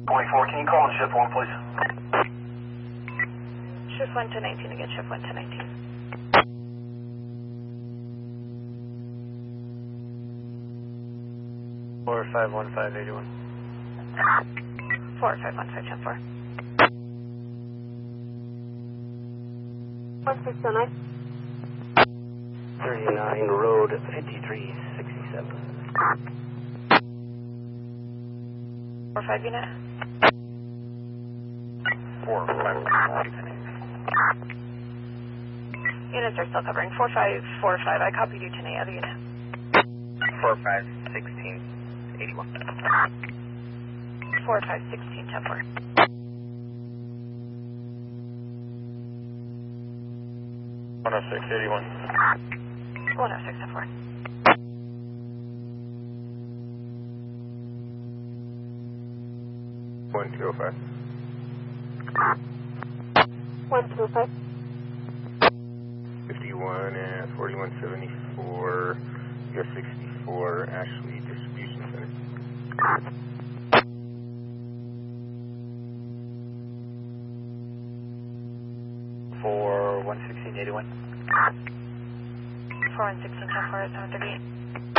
24, can you call in shift 1, please? Shift 1 to 19 again, shift 1 to 19. 451581. 451510-4. 1609. 39 Road 5367. 45 unit. 45. Units are still covering. 4545. I copied you tonight. Other unit. 451681. 451610-4. 10681. 10610-4. 1205. 1205. 51 and 4174. US 64 Ashley Distribution Center. 411681. 411610-4 at 738.